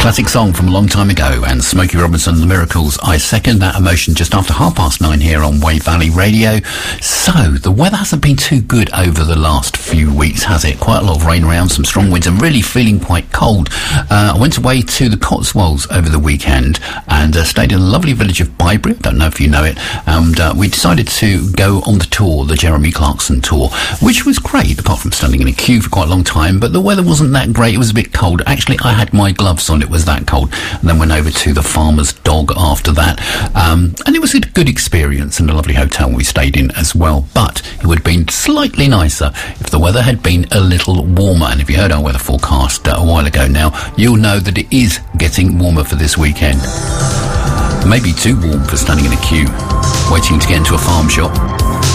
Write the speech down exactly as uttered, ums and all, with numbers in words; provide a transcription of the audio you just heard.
Classic song from a long time ago, and Smokey Robinson and the Miracles. I second that emotion just after half past nine here on Wave Valley Radio. So, the weather hasn't been too good over the last few weeks, has it? Quite a lot of rain around, some strong winds, and really feeling quite cold. Uh, I went away to the Cotswolds over the weekend and uh, stayed in the lovely village of Bybury. I don't know if you know it. And uh, we decided to go on the tour, the Jeremy Clarkson tour, which was great, apart from standing in a queue for quite a long time. But the weather wasn't that great. It was a bit cold. Actually, I had my gloves on. It was that cold. And then went over to the Farmer's Dog after that. Um, and it was a good experience and a lovely hotel we stayed in as well. But it would have been slightly nicer if the weather had been a little warmer. And if you heard our weather forecast uh, a while ago now, you'll know that it is getting warmer for this weekend. Maybe too warm for standing in a queue, waiting to get into a farm shop.